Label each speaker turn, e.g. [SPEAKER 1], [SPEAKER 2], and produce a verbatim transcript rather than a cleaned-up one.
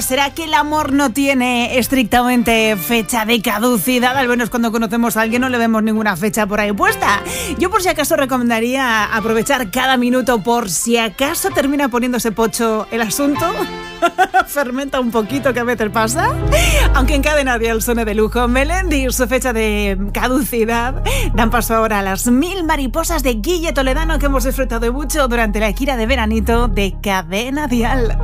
[SPEAKER 1] ¿Será que el amor no tiene estrictamente fecha de caducidad? Al menos cuando conocemos a alguien no le vemos ninguna fecha por ahí puesta. Yo por si acaso recomendaría aprovechar cada minuto por si acaso termina poniéndose pocho el asunto. Fermenta un poquito, que a veces pasa. Aunque en Cadena Dial suene de lujo. Melendi y su fecha de caducidad dan paso ahora a las mil mariposas de Guille Toledano, que hemos disfrutado mucho durante la gira de veranito de Cadena Dial.